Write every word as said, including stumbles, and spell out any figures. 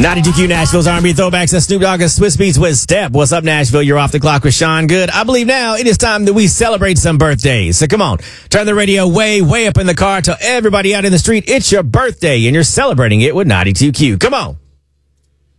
ninety-two Q Nashville's R and B throwbacks and Snoop Dogg and Swiss Beats with Step. What's up, Nashville? You're off the clock with Sean Good. I believe now it is time that we celebrate some birthdays. So come on, turn the radio way, way up in the car. Tell everybody out in the street it's your birthday and you're celebrating it with ninety-two Q. Come on.